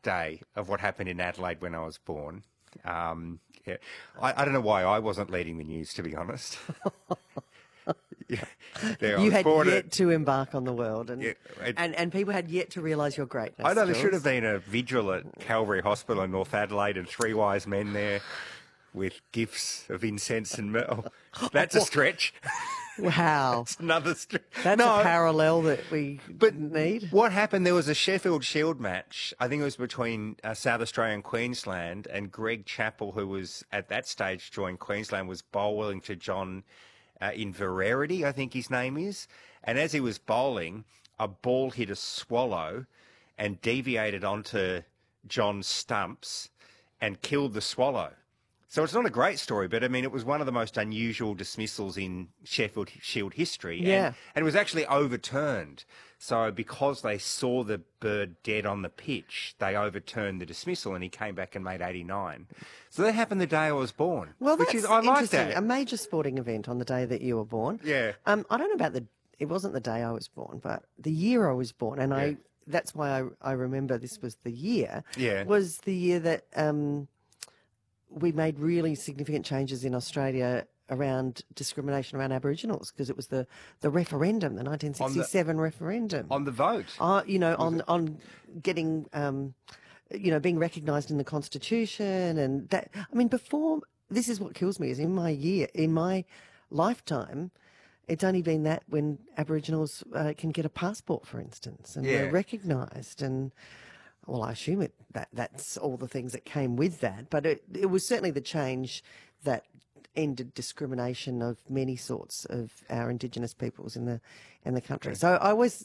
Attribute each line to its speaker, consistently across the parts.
Speaker 1: day of what happened in Adelaide when I was born. Yeah. I don't know why I wasn't leading the news, to be honest. Yeah. There,
Speaker 2: You had yet to embark on the world, and, and people had yet to realise your greatness.
Speaker 1: I know there
Speaker 2: Jules.
Speaker 1: should have been a vigil at Calvary Hospital in North Adelaide and three wise men there with gifts of incense and myrrh. That's a stretch.
Speaker 2: Wow.
Speaker 1: That's another stretch.
Speaker 2: That's a parallel that we need.
Speaker 1: What happened, there was a Sheffield Shield match, I think it was between South Australia and Queensland, and Greg Chappell, who was at that stage joined Queensland, was bowling to John Inverarity, I think his name is. And as he was bowling, a ball hit a swallow and deviated onto John's stumps and killed the swallow. So it's not a great story, but I mean, it was one of the most unusual dismissals in Sheffield Shield history.
Speaker 2: Yeah.
Speaker 1: And it was actually overturned. So because they saw the bird dead on the pitch, they overturned the dismissal and he came back and made 89. So that happened the day I was born.
Speaker 2: Well, that's
Speaker 1: I like
Speaker 2: interesting.
Speaker 1: that.
Speaker 2: A major sporting event on the day that you were born.
Speaker 1: Yeah.
Speaker 2: I don't know about it wasn't the day I was born, but the year I was born, and that's why I remember this was the year.
Speaker 1: Yeah.
Speaker 2: Was the year that we made really significant changes in Australia around discrimination around Aboriginals, because it was the referendum, the 1967 referendum.
Speaker 1: On the vote.
Speaker 2: On getting, being recognised in the Constitution and that. I mean, this is what kills me, is in my lifetime, it's only been that when Aboriginals can get a passport, for instance, and we're recognised. And well, I assume that's all the things that came with that, but it was certainly the change that ended discrimination of many sorts of our Indigenous peoples in the country. So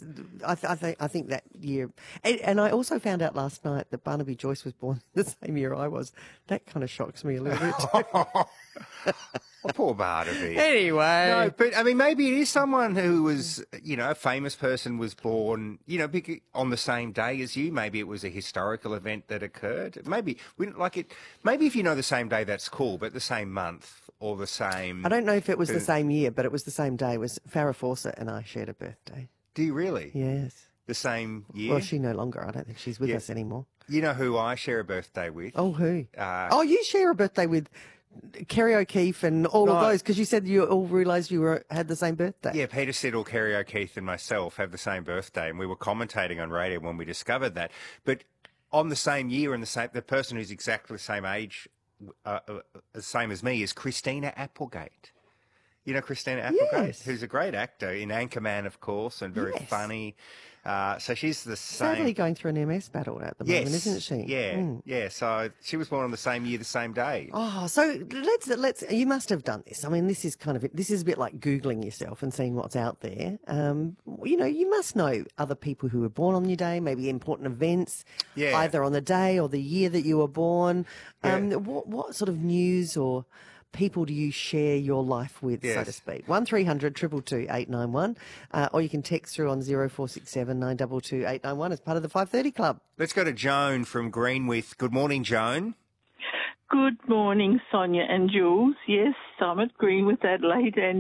Speaker 2: I think that year, and I also found out last night that Barnaby Joyce was born the same year I was. That kind of shocks me a little bit too.
Speaker 1: Oh, poor Barnaby.
Speaker 2: Anyway.
Speaker 1: No, but I mean, maybe it is someone who was, a famous person was born, on the same day as you. Maybe it was a historical event that occurred. Maybe we don't like it. Maybe if you know the same day, that's cool, but the same month or the same.
Speaker 2: I don't know if it was the same year, but it was the same day. It was Farrah Fawcett and I shared a birthday.
Speaker 1: Do you really?
Speaker 2: Yes.
Speaker 1: The same year?
Speaker 2: Well, she no longer. I don't think she's with us anymore.
Speaker 1: You know who I share a birthday with?
Speaker 2: Oh, who? You share a birthday with Kerry O'Keefe and all of those, because you said you all realised you had the same birthday.
Speaker 1: Yeah, Peter Siddle, Kerry O'Keefe and myself have the same birthday, and we were commentating on radio when we discovered that. But on the same year and the person who's exactly the same age, the same as me, is Christina Applegate. You know Christina Applegate?
Speaker 2: Yes.
Speaker 1: Who's a great actor in Anchorman, of course, and very funny. So she's the same.
Speaker 2: Sadly going through an MS battle at the moment, isn't she?
Speaker 1: Yeah, yeah. So she was born on the same year, the same day.
Speaker 2: Oh, so let's. You must have done this. I mean, this is a bit like Googling yourself and seeing what's out there. You must know other people who were born on your day, maybe important events, either on the day or the year that you were born. What sort of news or people do you share your life with, so to speak? 1300 222 891, or you can text through on 0467 922 891 as part of the 530 Club.
Speaker 1: Let's go to Joan from Greenwith. Good morning, Joan.
Speaker 3: Good morning, Sonia and Jules. Yes, I'm at Greenwith, Adelaide, and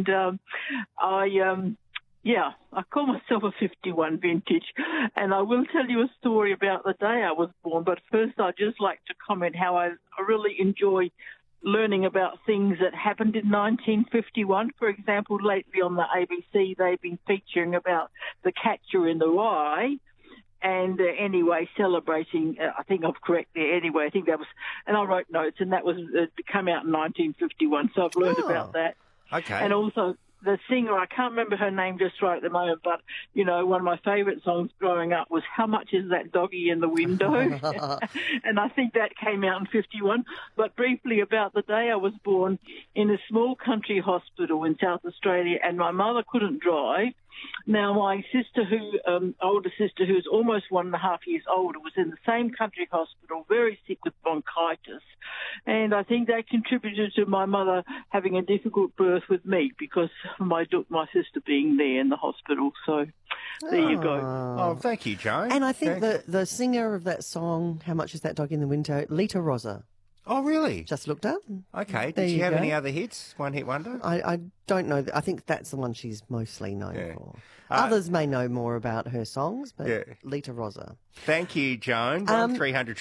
Speaker 3: I call myself a 51 vintage, and I will tell you a story about the day I was born, but first I'd just like to comment how I really enjoy learning about things that happened in 1951. For example, lately on the ABC, they've been featuring about the Catcher in the Rye, and celebrating, I think I've correct there anyway, I think that was, and I wrote notes, and that was come out in 1951, so I've learned about that.
Speaker 1: Okay.
Speaker 3: And also the singer, I can't remember her name just right at the moment, but, one of my favourite songs growing up was How Much Is That Doggy in the Window? And I think that came out in 51. But briefly about the day I was born, in a small country hospital in South Australia, and my mother couldn't drive. Now, my sister, older sister, who's almost 1.5 years older, was in the same country hospital, very sick with bronchitis. And I think that contributed to my mother having a difficult birth with me because of my sister being there in the hospital. So there you go.
Speaker 1: Oh, thank you, Joan.
Speaker 2: And I think the singer of that song, How Much Is That Dog in the Window, Lita Rosa.
Speaker 1: Oh, really?
Speaker 2: Just looked up.
Speaker 1: Okay. Did she have any other hits? One hit wonder?
Speaker 2: I don't know. I think that's the one she's mostly known for. Others may know more about her songs, but Lita Rosa.
Speaker 1: Thank you, Joan. 1300